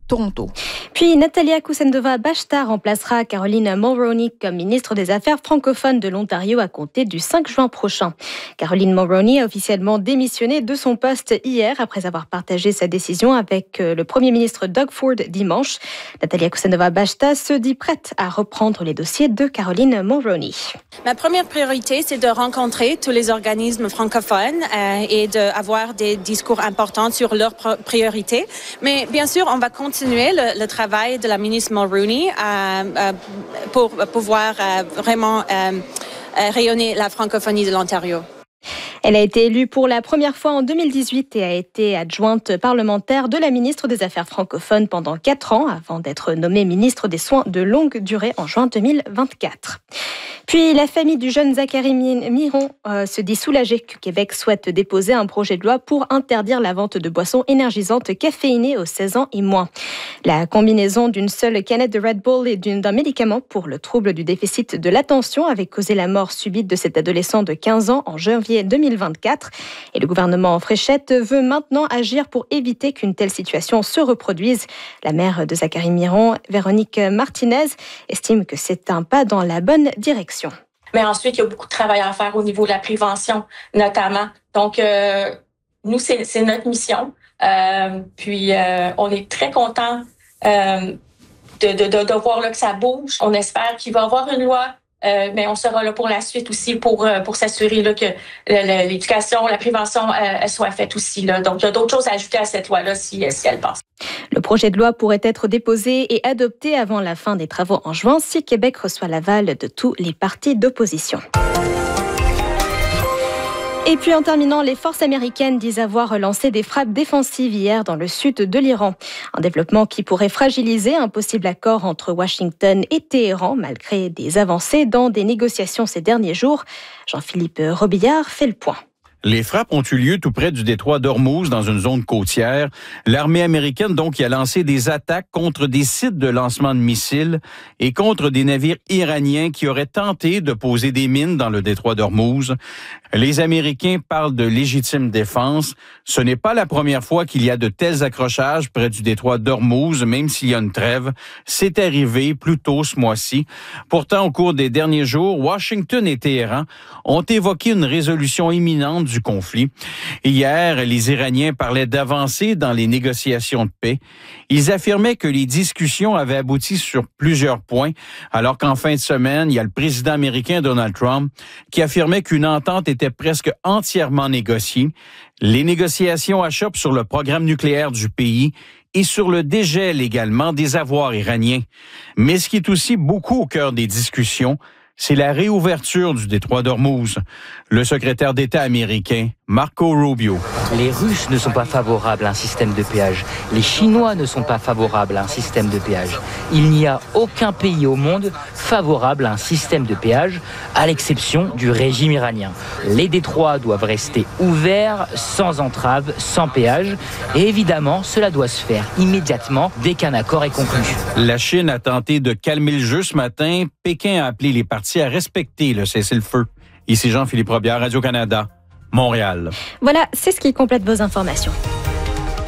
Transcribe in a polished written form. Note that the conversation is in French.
Toronto. Puis Natalia Kusendova-Bachta remplacera Caroline Mulroney comme ministre des Affaires francophones de l'Ontario à compter du 5 juin prochain. Caroline Mulroney a officiellement démissionné de son poste hier après avoir partagé sa décision avec le Premier ministre Doug Ford dimanche. Natalia Kusendova-Bachta se dit prête à reprendre les dossiers de Caroline Mulroney. Ma première priorité, c'est de rencontrer tous les organismes francophones et d'avoir des discours importants sur leurs priorités. Mais bien sûr, on va continuer le travail de la ministre Mulroney pour pouvoir vraiment rayonner la francophonie de l'Ontario. Elle a été élue pour la première fois en 2018 et a été adjointe parlementaire de la ministre des Affaires francophones pendant 4 ans avant d'être nommée ministre des Soins de longue durée en juin 2024. Puis la famille du jeune Zachary Miron se dit soulagée que Québec souhaite déposer un projet de loi pour interdire la vente de boissons énergisantes caféinées aux 16 ans et moins. La combinaison d'une seule canette de Red Bull et d'un médicament pour le trouble du déficit de l'attention avait causé la mort subite de cet adolescent de 15 ans en janvier 2024. Et le gouvernement en fréchette veut maintenant agir pour éviter qu'une telle situation se reproduise. La mère de Zachary Miron, Véronique Martinez, estime que c'est un pas dans la bonne direction. Mais ensuite, il y a beaucoup de travail à faire au niveau de la prévention, notamment. Donc, nous, c'est notre mission. Puis, on est très contents de voir là, que ça bouge. On espère qu'il va y avoir une loi, mais on sera là pour la suite aussi pour s'assurer là, que l'éducation, la prévention soit faite aussi. Là. Donc, il y a d'autres choses à ajouter à cette loi-là si elle passe. Le projet de loi pourrait être déposé et adopté avant la fin des travaux en juin si Québec reçoit l'aval de tous les partis d'opposition. Et puis en terminant, les forces américaines disent avoir lancé des frappes défensives hier dans le sud de l'Iran. Un développement qui pourrait fragiliser un possible accord entre Washington et Téhéran, malgré des avancées dans des négociations ces derniers jours. Jean-Philippe Robillard fait le point. Les frappes ont eu lieu tout près du détroit d'Ormuz, dans une zone côtière. L'armée américaine, donc, y a lancé des attaques contre des sites de lancement de missiles et contre des navires iraniens qui auraient tenté de poser des mines dans le détroit d'Ormuz. Les Américains parlent de légitime défense. Ce n'est pas la première fois qu'il y a de tels accrochages près du détroit d'Ormuz, même s'il y a une trêve. C'est arrivé plus tôt ce mois-ci. Pourtant, au cours des derniers jours, Washington et Téhéran ont évoqué une résolution imminente du conflit. Hier, les Iraniens parlaient d'avancées dans les négociations de paix. Ils affirmaient que les discussions avaient abouti sur plusieurs points, alors qu'en fin de semaine, il y a le président américain Donald Trump qui affirmait qu'une entente était presque entièrement négociée. Les négociations achoppent sur le programme nucléaire du pays et sur le dégel également des avoirs iraniens. Mais ce qui est aussi beaucoup au cœur des discussions, c'est la réouverture du détroit d'Ormuz. Le secrétaire d'État américain, Marco Rubio. Les Russes ne sont pas favorables à un système de péage. Les Chinois ne sont pas favorables à un système de péage. Il n'y a aucun pays au monde favorable à un système de péage, à l'exception du régime iranien. Les détroits doivent rester ouverts, sans entrave, sans péage. Et évidemment, cela doit se faire immédiatement dès qu'un accord est conclu. La Chine a tenté de calmer le jeu ce matin. Pékin a appelé les parties à respecter le cessez-le-feu. Ici Jean-Philippe Robillard, Radio-Canada, Montréal. Voilà, c'est ce qui complète vos informations.